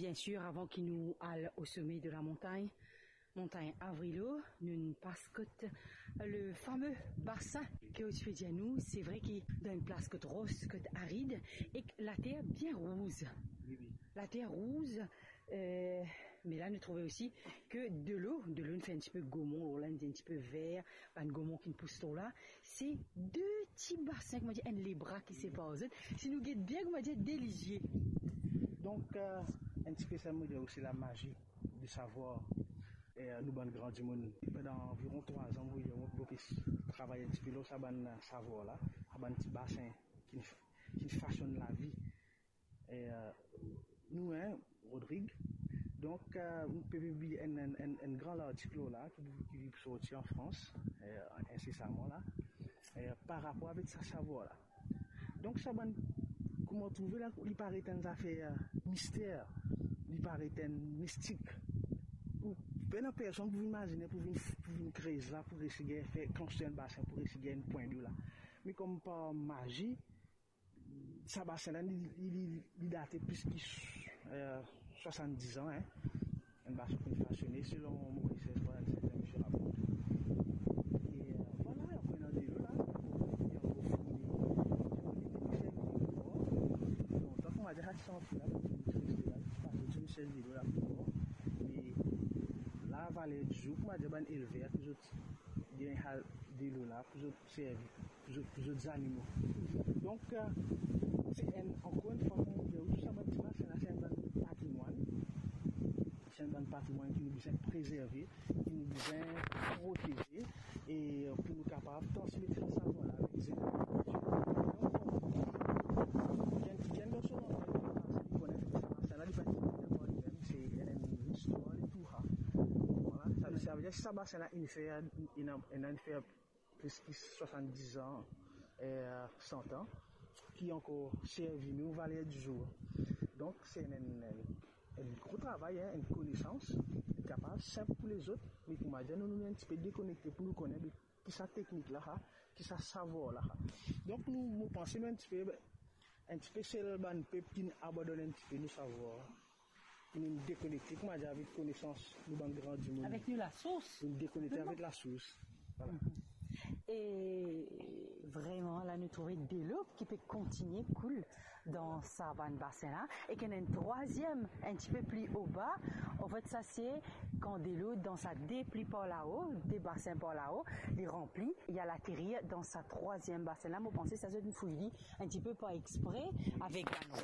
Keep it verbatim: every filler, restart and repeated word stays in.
bien sûr, avant qu'il nous aille au sommet de la montagne, montagne Avrilo, nous passons le fameux bassin que je fais à nous. C'est vrai qu'il est dans une place que rose, que aride, et que la terre bien rose. Oui, oui. La terre rose, euh, mais là, nous trouvons aussi que de l'eau, de l'eau, nous fait un petit peu gaumont, là, un petit peu vert, un gaumont qui nous pousse là. C'est deux petits bassins, comme on dit, un les bras qui séparent. Si nous guettons bien, comme on dit, délicieux. Donc, euh, un petit peu ça me dit aussi la magie du savoir. Et euh, nous, ben, grand du monde, pendant environ trois ans, nous avons travaillé un petit peu là, ça ben savoir là, un petit bassin qui, qui façonne la vie. Et euh, nous, hein, Rodrigue, donc, euh, nous pouvons publier un, un, un, un grand article là, qui, qui est sorti en France, euh, incessamment là, et, euh, par rapport avec ce savoir là. Donc, ça ben, comment trouver là, il paraît une affaire euh, mystère, il paraît un mystique. Pour une personne, pour vous imaginer, pour vous créer ça, pour essayer de faire construire un bassin, pour essayer un point d'eau là. Mais comme par magie, ce bassin là, il, il, il date plus de euh, soixante-dix ans, hein. Un bassin qui est façonné selon Maurice Espoir, et cetera, M. Rapport. Et euh, voilà, on prend de l'eau là, et on va fournir, on va fournir, donc, on va dire à cent là, parce que tu sais, l'eau là, mais la vallée du jour, on va dire, ben élevé, pour autres, il y a de l'eau là, pour autres servir, pour autres animaux. Donc, euh, c'est un, encore une fois, on dit, tout ça, c'est un bon patrimoine. C'est un bon patrimoine qui nous besoin préserver, qui nous besoin protéger et pour nous capables de transmettre ce savoir avec les générations. Il y a une personne qui connaît ce ça là, il va dire c'est une histoire et tout ça. Voilà, ça veut dire que ça bassin là, il fait il a fait plus de soixante-dix ans et cent ans qui encore servi nous valait du jour. Donc c'est un gros travail, hein, une connaissance capable, simple pour les autres, mais pour moi, nous nous un petit peu déconnectés pour nous connaître qui sa technique là, qui sa savoir là. Donc nous, nous pensons un petit peu, un petit peu c'est le ban peuple qui abandonne un petit peu nous savoir, qui nous déconnecter, pour moi, avec connaissance, nous ban grand du monde. Avec nous la source. Nous déconnecter avec la source. Voilà. Mm-hmm. Et vraiment, là, nous trouvons des l'eau qui peut continuer cool dans sa vanne bassin là. Et qu'il y en a une troisième, un petit peu plus au bas. En fait, ça, c'est quand de l'eau dans sa déplie par là-haut, des bassins par là-haut, les remplit. Il y a la terrière dans sa troisième bassin là. Moi, je pensais que ça, c'est une fouille un petit peu pas exprès, avec la